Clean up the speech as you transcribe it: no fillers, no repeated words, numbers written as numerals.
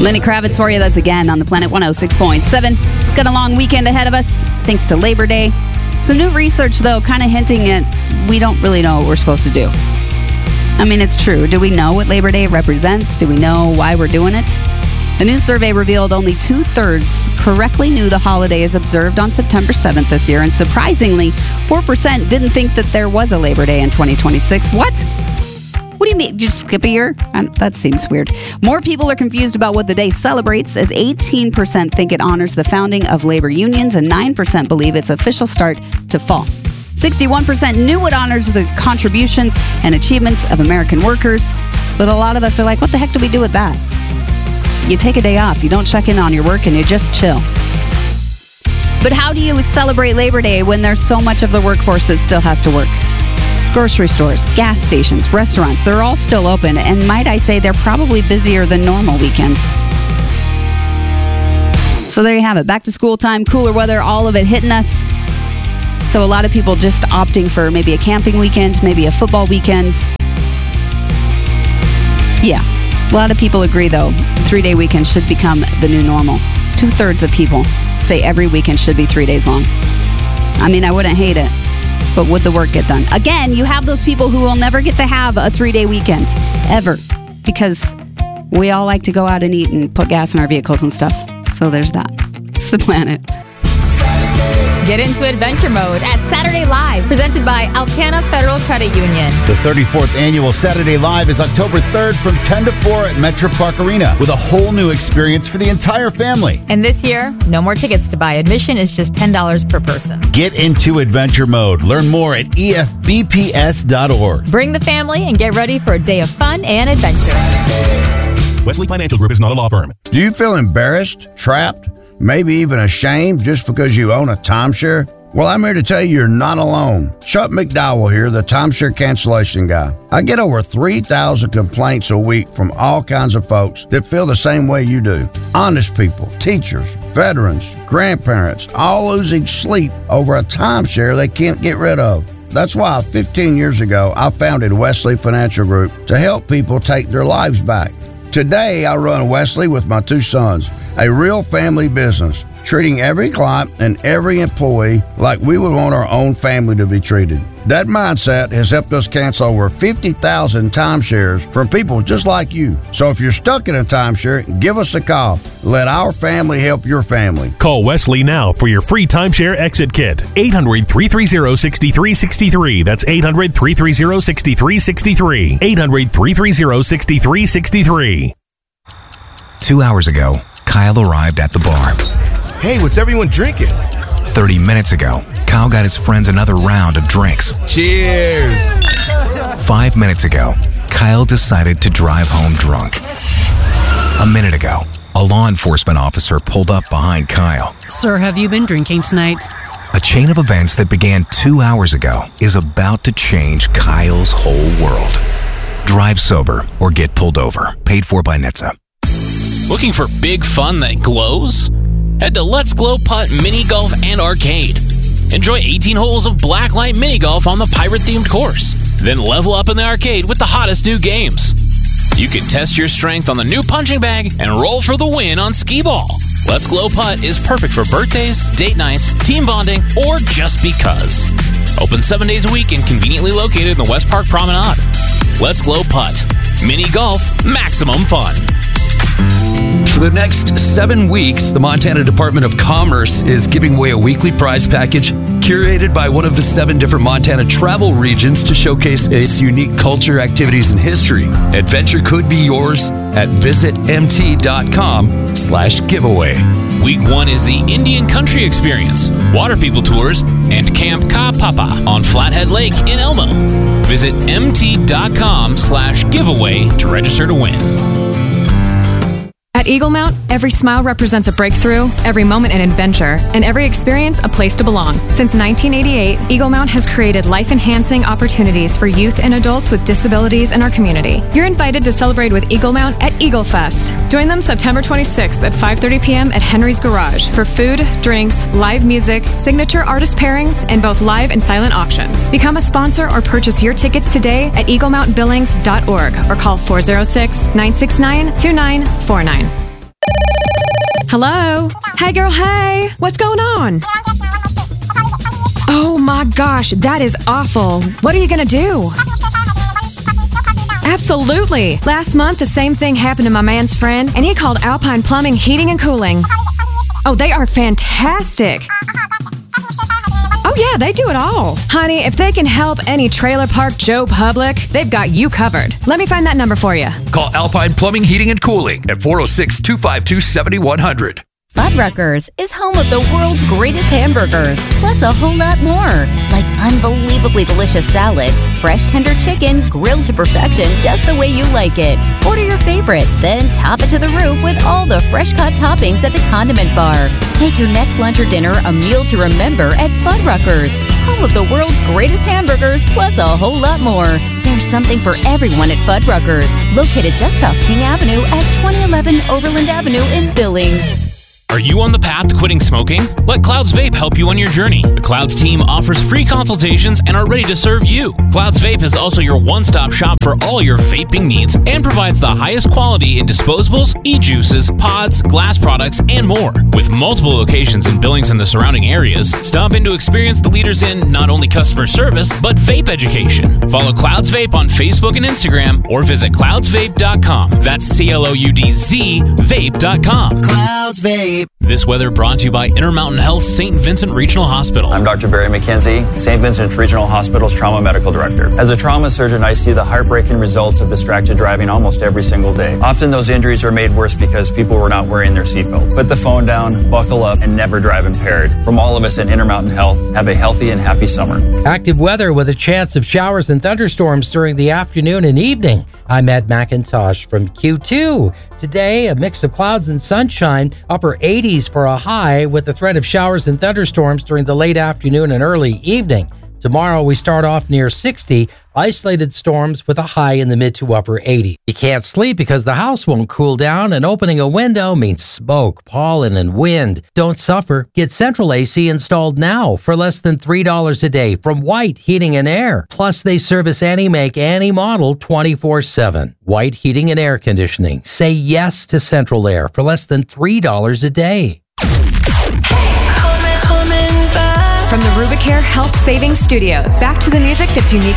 Lenny Kravitz for you. That's again on the Planet 106.7. Got a long weekend ahead of us, thanks to Labor Day. Some new research, though, kind of hinting at we don't really know what we're supposed to do. I mean, it's true. Do we know what Labor Day represents? Do we know why we're doing it? A new survey revealed only 2/3 correctly knew the holiday is observed on September 7th this year, and surprisingly, 4% didn't think that there was a Labor Day in 2026. What? What do you mean? You just skip a year? That seems weird. More people are confused about what the day celebrates, as 18% think it honors the founding of labor unions and 9% believe its official start to fall. 61% knew it honors the contributions and achievements of American workers, but a lot of us are like, what the heck do we do with that? You take a day off, you don't check in on your work, and you just chill. But how do you celebrate Labor Day when there's so much of the workforce that still has to work? Grocery stores, gas stations, restaurants, they're all still open, and might I say they're probably busier than normal weekends. So there you have it. Back to school time, cooler weather, all of it hitting us. So a lot of people just opting for maybe a camping weekend, maybe a football weekend. Yeah, a lot of people agree, though. 3-day weekend should become the new normal. 2/3 of people say every weekend should be 3 days long. I mean, I wouldn't hate it, but would the work get done? Again, you have those people who will never get to have a 3-day weekend, ever, because we all like to go out and eat and put gas in our vehicles and stuff. So there's that. It's the Planet. Get into adventure mode at Saturday Live, presented by Alcana Federal Credit Union. The 34th annual Saturday Live is October 3rd from 10 to 4 at Metro Park Arena, with a whole new experience for the entire family. And this year, no more tickets to buy. Admission is just $10 per person. Get into adventure mode. Learn more at efbps.org. Bring the family and get ready for a day of fun and adventure. Wesley Financial Group is not a law firm. Do you feel embarrassed, trapped, maybe even ashamed just because you own a timeshare? Well, I'm here to tell you you're not alone. Chuck McDowell here, the timeshare cancellation guy. I get over 3,000 complaints a week from all kinds of folks that feel the same way you do. Honest people, teachers, veterans, grandparents, all losing sleep over a timeshare they can't get rid of. That's why 15 years ago, I founded Wesley Financial Group to help people take their lives back. Today, I run Wesley with my 2 sons, a real family business, treating every client and every employee like we would want our own family to be treated. That mindset has helped us cancel over 50,000 timeshares from people just like you. So if you're stuck in a timeshare, give us a call. Let our family help your family. Call Wesley now for your free timeshare exit kit. 800-330-6363. That's 800-330-6363. 800-330-6363. 2 hours ago, Kyle arrived at the bar. Hey, what's everyone drinking? 30 minutes ago, Kyle got his friends another round of drinks. Cheers! 5 minutes ago, Kyle decided to drive home drunk. A minute ago, a law enforcement officer pulled up behind Kyle. Sir, have you been drinking tonight? A chain of events that began 2 hours ago is about to change Kyle's whole world. Drive sober or get pulled over. Paid for by NHTSA. Looking for big fun that glows? Head to Let's Glow Putt Mini Golf and Arcade. Enjoy 18 holes of blacklight mini golf on the pirate-themed course. Then level up in the arcade with the hottest new games. You can test your strength on the new punching bag and roll for the win on skee ball. Let's Glow Putt is perfect for birthdays, date nights, team bonding, or just because. Open 7 days a week and conveniently located in the West Park Promenade. Let's Glow Putt. Mini golf, maximum fun. For the next 7 weeks, the Montana Department of Commerce is giving away a weekly prize package curated by one of the 7 different Montana travel regions to showcase its unique culture, activities, and history. Adventure could be yours at visitmt.com/giveaway. Week 1 is the Indian Country Experience, Water People Tours, and Camp Ka Papa on Flathead Lake in Elmo. Visit mt.com/giveaway to register to win. At Eagle Mount, every smile represents a breakthrough, every moment an adventure, and every experience a place to belong. Since 1988, Eagle Mount has created life-enhancing opportunities for youth and adults with disabilities in our community. You're invited to celebrate with Eagle Mount at Eagle Fest. Join them September 26th at 5:30 p.m. at Henry's Garage for food, drinks, live music, signature artist pairings, and both live and silent auctions. Become a sponsor or purchase your tickets today at eaglemountbillings.org or call 406-969-2949. Hello? Hey, girl, hey. What's going on? Oh, my gosh. That is awful. What are you going to do? Absolutely. Last month, the same thing happened to my man's friend, and he called Alpine Plumbing, Heating, and Cooling. Oh, they are fantastic. Oh, yeah, they do it all. Honey, if they can help any trailer park Joe Public, they've got you covered. Let me find that number for you. Call Alpine Plumbing, Heating, and Cooling at 406-252-7100. Fuddruckers is home of the world's greatest hamburgers, plus a whole lot more, like unbelievably delicious salads, fresh tender chicken, grilled to perfection just the way you like it. Order your favorite, then top it to the roof with all the fresh-cut toppings at the condiment bar. Make your next lunch or dinner a meal to remember at Fuddruckers, home of the world's greatest hamburgers, plus a whole lot more. There's something for everyone at Fuddruckers, located just off King Avenue at 2011 Overland Avenue in Billings. Are you on the path to quitting smoking? Let Clouds Vape help you on your journey. The Clouds team offers free consultations and are ready to serve you. Clouds Vape is also your one-stop shop for all your vaping needs and provides the highest quality in disposables, e-juices, pods, glass products, and more. With multiple locations in Billings and the surrounding areas, stop in to experience the leaders in not only customer service, but vape education. Follow Clouds Vape on Facebook and Instagram or visit cloudsvape.com. That's CLOUDZ vape.com. Clouds Vape. This weather brought to you by Intermountain Health St. Vincent Regional Hospital. I'm Dr. Barry McKenzie, St. Vincent Regional Hospital's Trauma Medical Director. As a trauma surgeon, I see the heartbreaking results of distracted driving almost every single day. Often those injuries are made worse because people were not wearing their seatbelt. Put the phone down, buckle up, and never drive impaired. From all of us at Intermountain Health, have a healthy and happy summer. Active weather with a chance of showers and thunderstorms during the afternoon and evening. I'm Ed McIntosh from Q2. Today, a mix of clouds and sunshine, upper 80s for a high with the threat of showers and thunderstorms during the late afternoon and early evening. Tomorrow, we start off near 60, isolated storms with a high in the mid to upper 80s. You can't sleep because the house won't cool down, and opening a window means smoke, pollen, and wind. Don't suffer. Get Central AC installed now for less than $3 a day from White Heating and Air. Plus, they service any make, any model 24/7. White Heating and Air Conditioning. Say yes to Central Air for less than $3 a day. From the Rubicare Health Savings Studios, back to the music that's unique